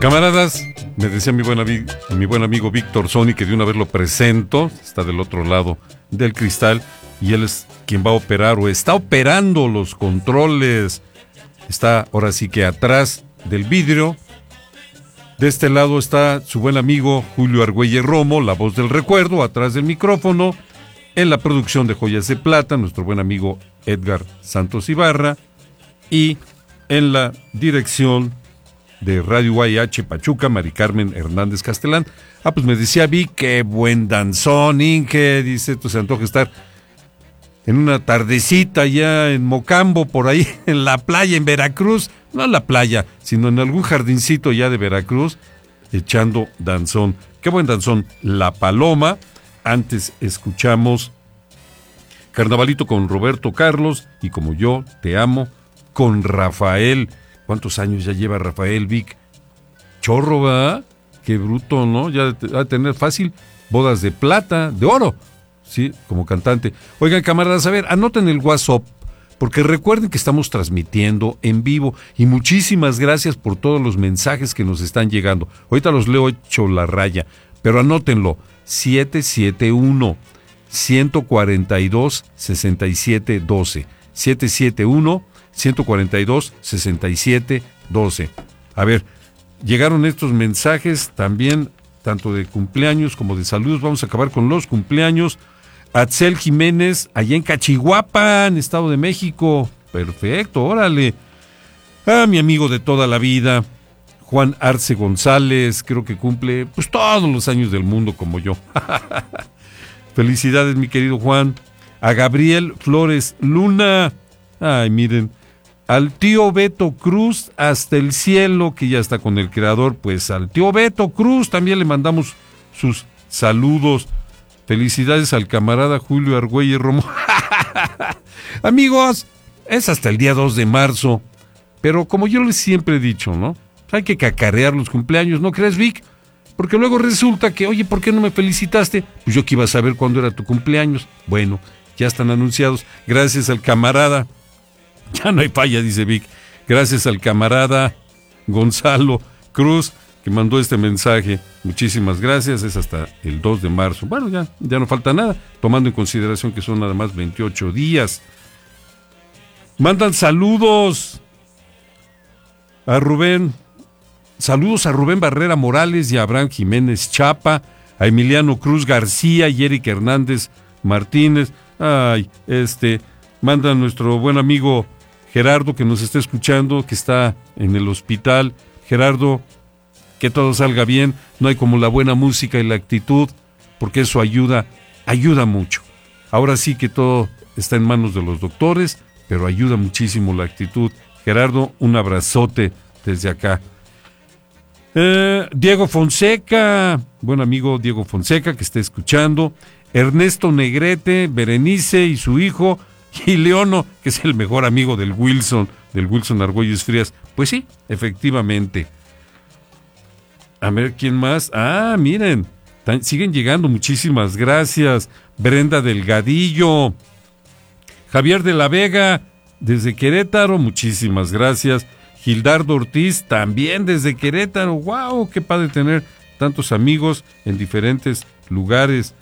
Camaradas, me decía mi buen amigo Víctor Sony que de una vez lo presento, está del otro lado del cristal y él es quien va a operar o está operando los controles. Está ahora sí que atrás del vidrio. De este lado está su buen amigo Julio Argüelles Romo, la voz del recuerdo, atrás del micrófono. En la producción de Joyas de Plata, nuestro buen amigo Edgar Santos Ibarra. Y en la dirección de Radio UAH Pachuca, Mari Carmen Hernández Castelán. Pues me decía vi qué buen danzón, Inge, dice, tú se antoja estar en una tardecita ya en Mocambo, por ahí en la playa, en Veracruz, no en la playa, sino en algún jardincito ya de Veracruz, echando danzón. Qué buen danzón, La Paloma. Antes escuchamos Carnavalito con Roberto Carlos y Como Yo Te Amo con Rafael. ¿Cuántos años ya lleva Rafael, Vic? Chorro, ¿verdad? Qué bruto, ¿no? Ya va a tener fácil bodas de plata, de oro, sí, como cantante. Oigan, camaradas, a ver, anoten el WhatsApp, porque recuerden que estamos transmitiendo en vivo y muchísimas gracias por todos los mensajes que nos están llegando. Ahorita los leo hecho la raya, pero anótenlo, 771-142-6712, 771-142-6712. A ver, llegaron estos mensajes también, tanto de cumpleaños como de saludos. Vamos a acabar con los cumpleaños. Atzel Jiménez, allá en Cachihuapan, Estado de México. Perfecto, órale. Mi amigo de toda la vida, Juan Arce González, creo que cumple pues todos los años del mundo como yo. Felicidades, mi querido Juan. A Gabriel Flores Luna. Ay, miren. Al tío Beto Cruz hasta el cielo, que ya está con el creador, pues al tío Beto Cruz también le mandamos sus saludos. Felicidades al camarada Julio Argüelles Romo. Amigos, es hasta el día 2 de marzo, pero como yo les siempre he dicho, ¿no? Hay que cacarear los cumpleaños, ¿no crees, Vic? Porque luego resulta que, oye, ¿por qué no me felicitaste? Pues yo que iba a saber cuándo era tu cumpleaños. Bueno, ya están anunciados. Gracias al camarada. Ya no hay falla, dice Vic. Gracias al camarada Gonzalo Cruz, que mandó este mensaje. Muchísimas gracias. Es hasta el 2 de marzo. Bueno, ya no falta nada, tomando en consideración que son nada más 28 días. Mandan saludos a Rubén. Saludos a Rubén Barrera Morales y a Abraham Jiménez Chapa, a Emiliano Cruz García y Eric Hernández Martínez. Manda nuestro buen amigo Gerardo, que nos está escuchando, que está en el hospital. Gerardo, que todo salga bien. No hay como la buena música y la actitud, porque eso ayuda mucho. Ahora sí que todo está en manos de los doctores, pero ayuda muchísimo la actitud. Gerardo, un abrazote desde acá. Diego Fonseca, buen amigo Diego Fonseca, que está escuchando. Ernesto Negrete, Berenice y su hijo, y Leono, que es el mejor amigo del Wilson Argüelles Frías. Pues sí, efectivamente. A ver, ¿quién más? Miren, siguen llegando, muchísimas gracias. Brenda Delgadillo, Javier de la Vega, desde Querétaro, muchísimas gracias. Gildardo Ortiz, también desde Querétaro. ¡Wow! ¡Qué padre tener tantos amigos en diferentes lugares!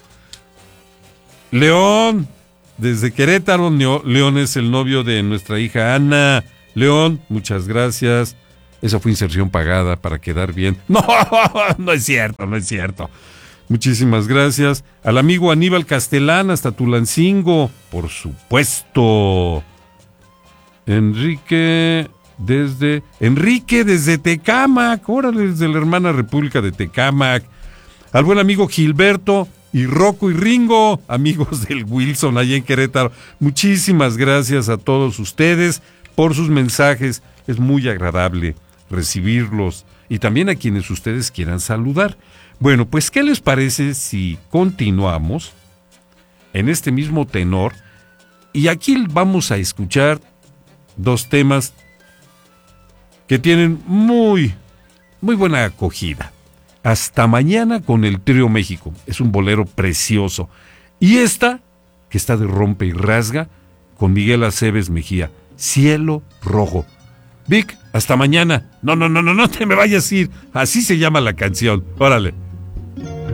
León, desde Querétaro. León es el novio de nuestra hija Ana. León, muchas gracias. Esa fue inserción pagada para quedar bien. No, no es cierto. Muchísimas gracias. Al amigo Aníbal Castelán, hasta Tulancingo, por supuesto. Enrique desde Tecámac, órale, desde la hermana República de Tecámac. Al buen amigo Gilberto y Rocco y Ringo, amigos del Wilson allá en Querétaro. Muchísimas gracias a todos ustedes por sus mensajes. Es muy agradable recibirlos y también a quienes ustedes quieran saludar. Bueno, pues ¿qué les parece si continuamos en este mismo tenor? Y aquí vamos a escuchar dos temas que tienen muy buena acogida. Hasta mañana con el Trío México. Es un bolero precioso. Y esta, que está de rompe y rasga, con Miguel Aceves Mejía. Cielo Rojo. Vic, Hasta mañana. No te me vayas a ir. Así se llama la canción. Órale.